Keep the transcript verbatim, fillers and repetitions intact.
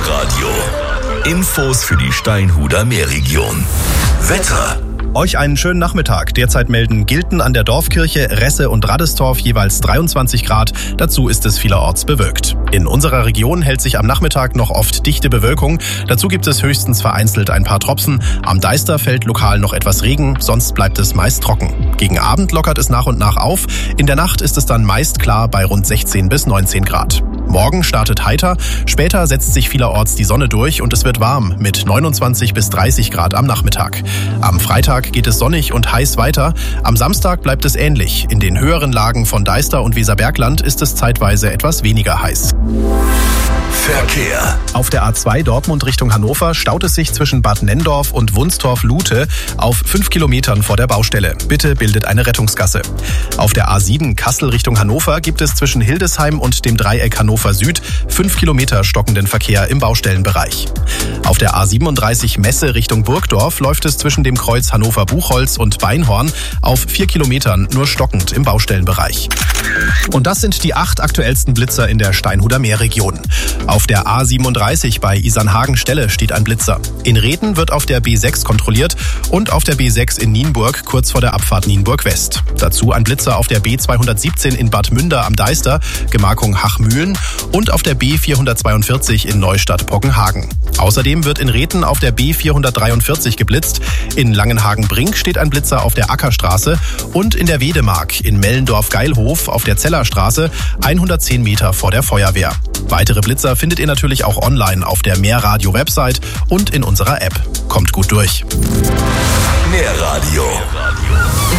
Meerradio. Infos für die Steinhuder Meerregion. Wetter. Euch einen schönen Nachmittag. Derzeit melden Gilten an der Dorfkirche, Resse und Raddestorf jeweils dreiundzwanzig Grad. Dazu ist es vielerorts bewölkt. In unserer Region hält sich am Nachmittag noch oft dichte Bewölkung. Dazu gibt es höchstens vereinzelt ein paar Tropfen. Am Deister fällt lokal noch etwas Regen, sonst bleibt es meist trocken. Gegen Abend lockert es nach und nach auf. In der Nacht ist es dann meist klar bei rund sechzehn bis neunzehn Grad. Morgen startet heiter, später setzt sich vielerorts die Sonne durch und es wird warm mit neunundzwanzig bis dreißig Grad am Nachmittag. Am Freitag geht es sonnig und heiß weiter. Am Samstag bleibt es ähnlich. In den höheren Lagen von Deister und Weserbergland ist es zeitweise etwas weniger heiß. Verkehr. Auf der A zwei Dortmund Richtung Hannover staut es sich zwischen Bad Nenndorf und Wunstorf-Lute auf fünf Kilometern vor der Baustelle. Bitte bildet eine Rettungsgasse. Auf der A sieben Kassel Richtung Hannover gibt es zwischen Hildesheim und dem Dreieck Hannover Süd fünf Kilometer stockenden Verkehr im Baustellenbereich. Auf der A siebenunddreißig Messe Richtung Burgdorf läuft es zwischen dem Kreuz Hannover-Buchholz und Beinhorn auf vier Kilometern nur stockend im Baustellenbereich. Und das sind die acht aktuellsten Blitzer in der Steinhuder Meerregion. Auf der A siebenunddreißig bei Isernhagen-Stelle steht ein Blitzer. In Reden wird auf der B sechs kontrolliert und auf der B sechs in Nienburg kurz vor der Abfahrt Nienburg West. Dazu ein Blitzer auf der B zweihundertsiebzehn in Bad Münder am Deister, Gemarkung Hachmühlen, und auf der B vierhundertzweiundvierzig in Neustadt-Poggenhagen. Außerdem wird in Reden auf der B vierhundertdreiundvierzig geblitzt. In Langenhagen-Brink steht ein Blitzer auf der Ackerstraße und in der Wedemark in Mellendorf-Geilhof auf der Zellerstraße hundertzehn Meter vor der Feuerwehr. Weitere Blitzer findet ihr natürlich auch online auf der Meerradio-Website und in unserer App. Kommt gut durch. Meerradio.